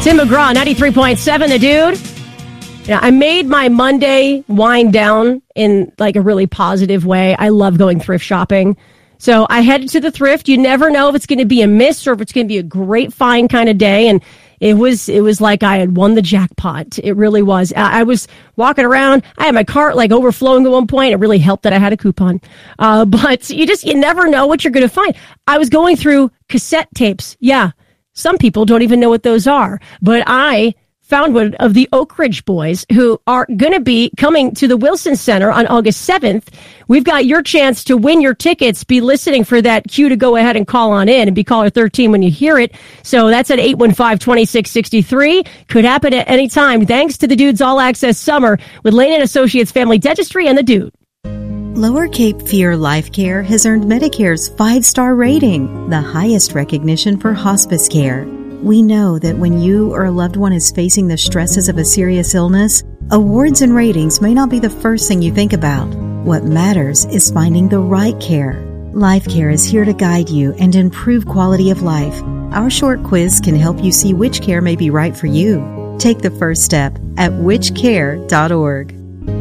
Tim McGraw, 93.7, The Dude. I made my Monday wind down in like a really positive way. I love going thrift shopping. So I headed to the thrift. You never know if it's going to be a miss or if it's going to be a great find kind of day. And it was like I had won the jackpot. It really was. I was walking around. I had my cart like overflowing at one point. It really helped that I had a coupon. But you never know what you're going to find. I was going through cassette tapes. Yeah. Some people don't even know what those are. But I found one of the Oak Ridge Boys, who are going to be coming to the Wilson Center on August 7th. We've got your chance to win your tickets. Be listening for that cue to go ahead and call on in and be caller 13 when you hear it. So that's at 815-2663. Could happen at any time. Thanks to the Dude's All Access Summer with Lane & Associates Family Dentistry and the Dude. Lower Cape Fear Life Care has earned Medicare's 5-star rating, the highest recognition for hospice care. We know that when you or a loved one is facing the stresses of a serious illness, awards and ratings may not be the first thing you think about. What matters is finding the right care. Life Care is here to guide you and improve quality of life. Our short quiz can help you see which care may be right for you. Take the first step at whichcare.org.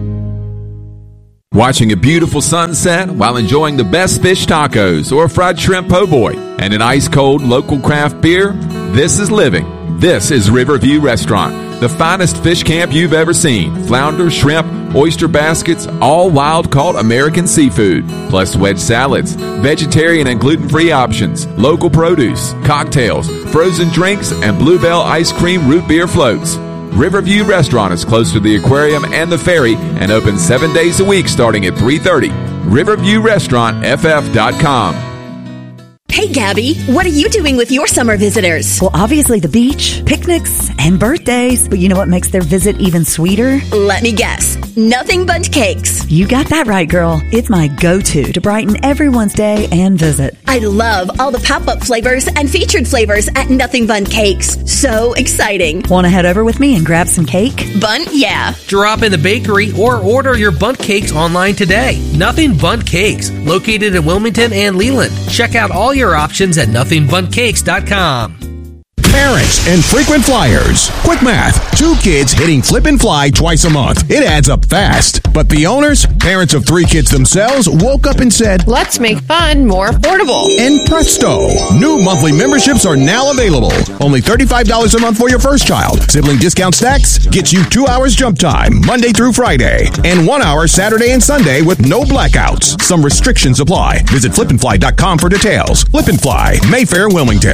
Watching a beautiful sunset while enjoying the best fish tacos or fried shrimp po' boy and an ice-cold local craft beer? This is living. This is Riverview Restaurant, the finest fish camp you've ever seen. Flounder, shrimp, oyster baskets, all wild-caught American seafood, plus wedge salads, vegetarian and gluten-free options, local produce, cocktails, frozen drinks, and Bluebell ice cream root beer floats. Riverview Restaurant is close to the aquarium and the ferry and open 7 days a week starting at 3:30. RiverviewRestaurantFF.com. Hey, Gabby, what are you doing with your summer visitors? Well, obviously the beach, picnics, and birthdays. But you know what makes their visit even sweeter? Let me guess. Nothing Bundt Cakes. You got that right, girl. It's my go-to to brighten everyone's day and visit. I love all the pop-up flavors and featured flavors at Nothing Bundt Cakes. So exciting. Want to head over with me and grab some cake? Bundt, yeah. Drop in the bakery or order your Bundt Cakes online today. Nothing Bundt Cakes, located in Wilmington and Leland. Check out all your options at nothingbundtcakes.com. Parents and frequent flyers. Quick math. 2 kids hitting flip and fly twice a month. It adds up fast. But the owners, parents of 3 kids themselves, woke up and said, let's make fun more affordable. And presto, new monthly memberships are now available. Only $35 a month for your first child. Sibling discount stacks gets you 2 hours jump time, Monday through Friday. And 1 hour Saturday and Sunday with no blackouts. Some restrictions apply. Visit flipandfly.com for details. Flip and Fly, Mayfair, Wilmington.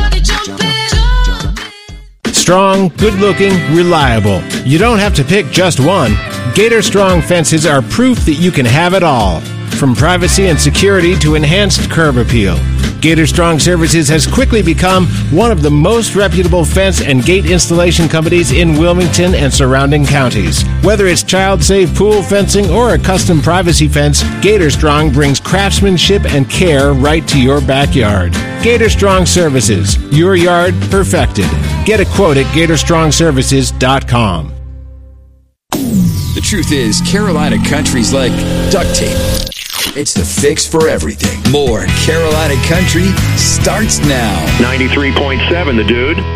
Strong, good-looking, reliable. You don't have to pick just one. Gator Strong fences are proof that you can have it all. From privacy and security to enhanced curb appeal. Gator Strong Services has quickly become one of the most reputable fence and gate installation companies in Wilmington and surrounding counties. Whether it's child-safe pool fencing or a custom privacy fence, Gator Strong brings craftsmanship and care right to your backyard. Gator Strong Services, your yard perfected. Get a quote at GatorStrongServices.com. The truth is, Carolina country's like duct tape. It's the fix for everything. More Carolina Country starts now. 93.7, The Dude.